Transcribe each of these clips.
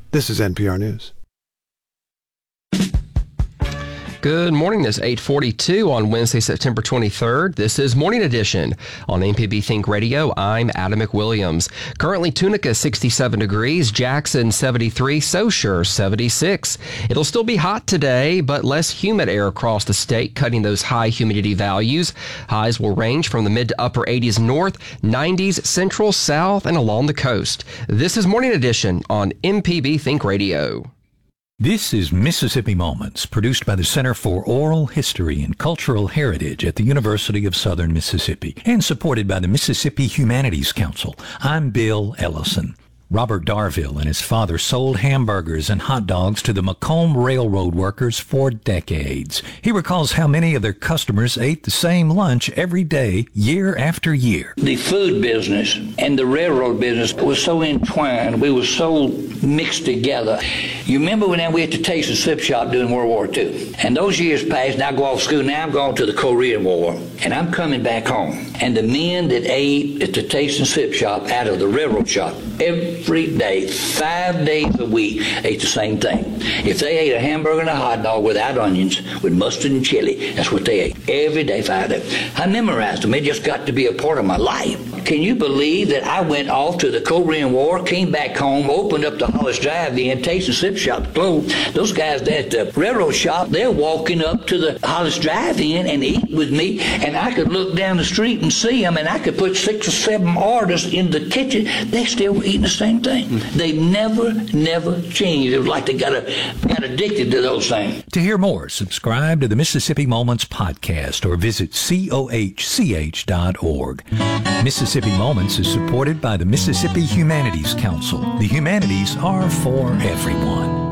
This is NPR News. Good morning. It's 8:42 on Wednesday, September 23rd. This is Morning Edition on MPB Think Radio. I'm Adam McWilliams. Currently, Tunica 67 degrees, Jackson 73, Saussure 76. It'll still be hot today, but less humid air across the state, cutting those high humidity values. Highs will range from the mid to upper 80s north, 90s central, south, and along the coast. This is Morning Edition on MPB Think Radio. This is Mississippi Moments, produced by the Center for Oral History and Cultural Heritage at the University of Southern Mississippi and supported by the Mississippi Humanities Council. I'm Bill Ellison. Robert Darville and his father sold hamburgers and hot dogs to the Macomb Railroad workers for decades. He recalls how many of their customers ate the same lunch every day, year after year. The food business and the railroad business was so entwined. We were so mixed together. You remember when we had to taste the slip shop during World War II? And those years passed, and I go off school. Now I'm going to the Korean War, and I'm coming back home. And the men that ate at the taste and slip shop out of the railroad shop, every day, 5 days a week, ate the same thing. If they ate a hamburger and a hot dog without onions, with mustard and chili, that's what they ate. Every day, 5 days. I memorized them. It just got to be a part of my life. Can you believe that I went off to the Korean War, came back home, opened up the Hollis Drive-In, taste and slip shop closed. Those guys there at the railroad shop, they're walking up to the Hollis Drive-In and eat with me, and I could look down the street and see them, and I could put 6 or 7 orders in the kitchen. They still were eating the same thing. They never changed. It was like they got addicted to those things. To hear more, subscribe to the Mississippi Moments podcast or visit cohch.org. Mississippi Moments is supported by the Mississippi Humanities Council. The humanities are for everyone.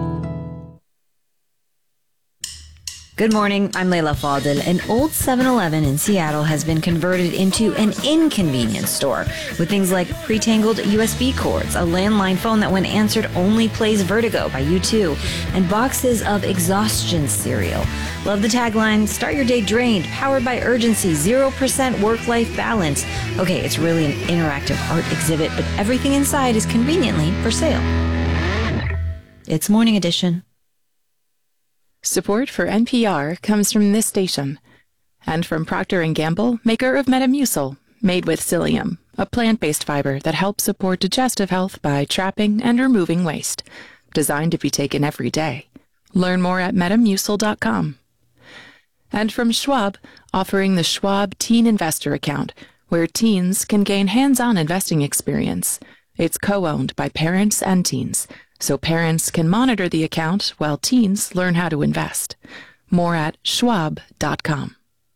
Good morning, I'm Layla Fadel. An old 7-Eleven in Seattle has been converted into an inconvenience store with things like pre-tangled USB cords, a landline phone that when answered only plays Vertigo by U2, and boxes of exhaustion cereal. Love the tagline, start your day drained, powered by urgency, 0% work-life balance. Okay, it's really an interactive art exhibit, but everything inside is conveniently for sale. It's Morning Edition. Support for NPR comes from this station and from Procter & Gamble, maker of Metamucil, made with psyllium, a plant-based fiber that helps support digestive health by trapping and removing waste. Designed to be taken every day. Learn more at Metamucil.com. And from Schwab, offering the Schwab Teen Investor Account, where teens can gain hands-on investing experience. It's co-owned by parents and teens, so parents can monitor the account while teens learn how to invest. More at schwab.com.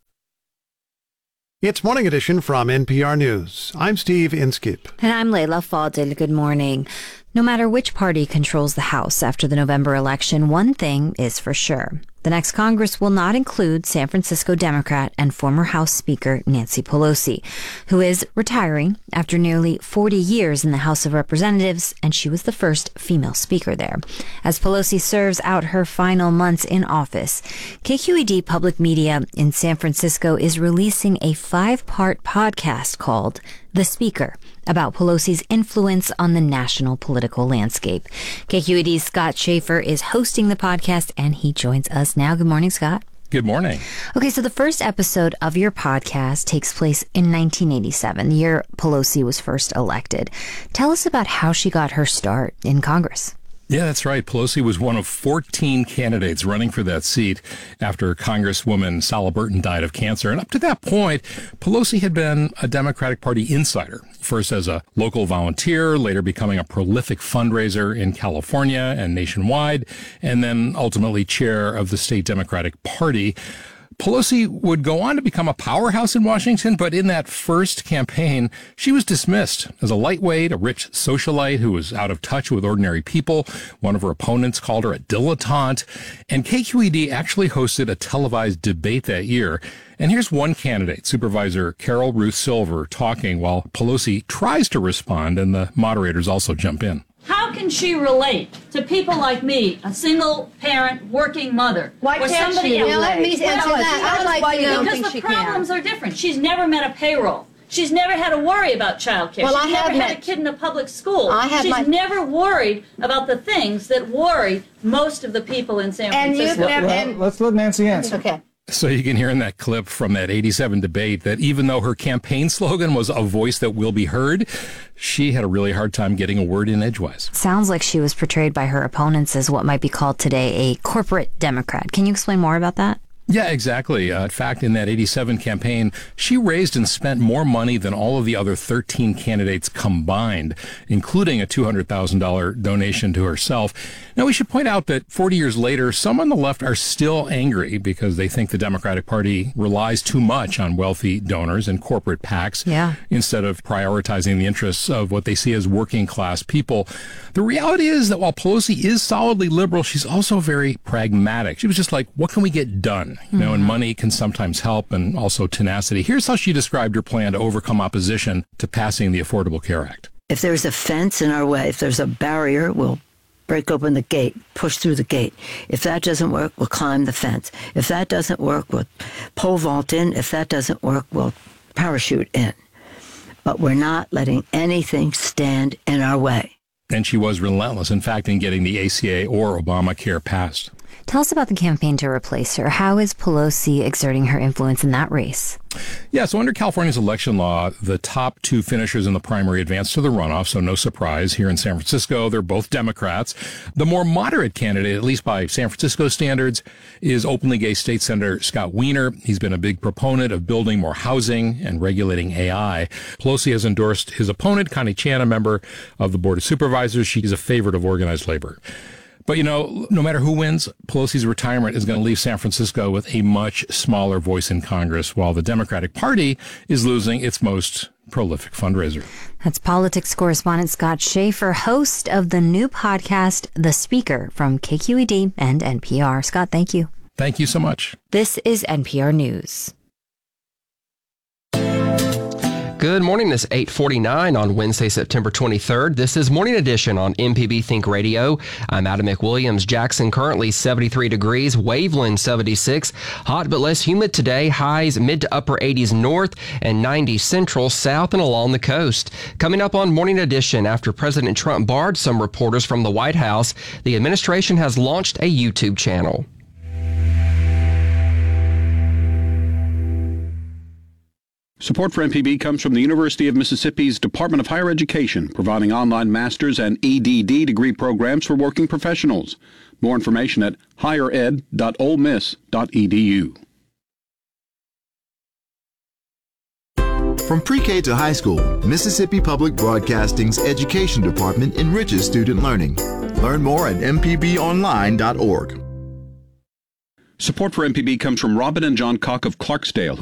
It's Morning Edition from NPR News. I'm Steve Inskip. And I'm Layla Fadel. Good morning. No matter which party controls the House after the November election, one thing is for sure. The next Congress will not include San Francisco Democrat and former House Speaker Nancy Pelosi, who is retiring after nearly 40 years in the House of Representatives, and she was the first female speaker there. As Pelosi serves out her final months in office, KQED Public Media in San Francisco is releasing a 5-part podcast called The Speaker, about Pelosi's influence on the national political landscape. KQED's Scott Schaefer is hosting the podcast, and he joins us now. Good morning, Scott. Good morning. Okay, so the first episode of your podcast takes place in 1987, the year Pelosi was first elected. Tell us about how she got her start in Congress. Yeah, that's right. Pelosi was one of 14 candidates running for that seat after Congresswoman Sala Burton died of cancer. And up to that point, Pelosi had been a Democratic Party insider, first as a local volunteer, later becoming a prolific fundraiser in California and nationwide, and then ultimately chair of the state Democratic Party. Pelosi would go on to become a powerhouse in Washington, but in that first campaign, she was dismissed as a lightweight, a rich socialite who was out of touch with ordinary people. One of her opponents called her a dilettante, and KQED actually hosted a televised debate that year. And here's one candidate, Supervisor Carol Ruth Silver, talking while Pelosi tries to respond, and the moderators also jump in. How can she relate to people like me, a single-parent working mother? Why can't she relate? Let me answer that. I would like to know because the problems are different. She's never met a payroll. She's never had to worry about child care. Well, She's never had a kid in a public school. She's never worried about the things that worry most of the people in San Francisco. Let's let Nancy answer. Okay. So you can hear in that clip from that 87 debate that even though her campaign slogan was a voice that will be heard, she had a really hard time getting a word in edgewise. Sounds like she was portrayed by her opponents as what might be called today a corporate Democrat. Can you explain more about that? Yeah, exactly. In fact, in that 87 campaign, she raised and spent more money than all of the other 13 candidates combined, including a $200,000 donation to herself. Now, we should point out that 40 years later, some on the left are still angry because they think the Democratic Party relies too much on wealthy donors and corporate PACs instead of prioritizing the interests of what they see as working class people. The reality is that while Pelosi is solidly liberal, she's also very pragmatic. She was just like, what can we get done? You know, and money can sometimes help, and also tenacity. Here's how she described her plan to overcome opposition to passing the Affordable Care Act. If there's a fence in our way, if there's a barrier, we'll break open the gate, push through the gate. If that doesn't work, we'll climb the fence. If that doesn't work, we'll pole vault in. If that doesn't work, we'll parachute in. But we're not letting anything stand in our way. And she was relentless, in fact, in getting the ACA or Obamacare passed. Tell us about the campaign to replace her. How is Pelosi exerting her influence in that race? Yeah, so under California's election law, the top two finishers in the primary advance to the runoff, so no surprise. Here in San Francisco, they're both Democrats. The more moderate candidate, at least by San Francisco standards, is openly gay State Senator Scott Wiener. He's been a big proponent of building more housing and regulating AI. Pelosi has endorsed his opponent, Connie Chan, a member of the Board of Supervisors. She's a favorite of organized labor. But, you know, no matter who wins, Pelosi's retirement is going to leave San Francisco with a much smaller voice in Congress, while the Democratic Party is losing its most prolific fundraiser. That's politics correspondent Scott Schaefer, host of the new podcast, The Speaker, from KQED and NPR. Scott, thank you. Thank you so much. This is NPR News. Good morning. It's 8:49 on Wednesday, September 23rd. This is Morning Edition on MPB Think Radio. I'm Adam McWilliams. Jackson currently 73 degrees, Waveland 76. Hot but less humid today. Highs mid to upper 80s north and 90 central, south, and along the coast. Coming up on Morning Edition, after President Trump barred some reporters from the White House, the administration has launched a YouTube channel. Support for MPB comes from the University of Mississippi's Department of Higher Education, providing online master's and EDD degree programs for working professionals. More information at highered.olemiss.edu. From pre-K to high school, Mississippi Public Broadcasting's Education Department enriches student learning. Learn more at mpbonline.org. Support for MPB comes from Robin and John Cock of Clarksdale,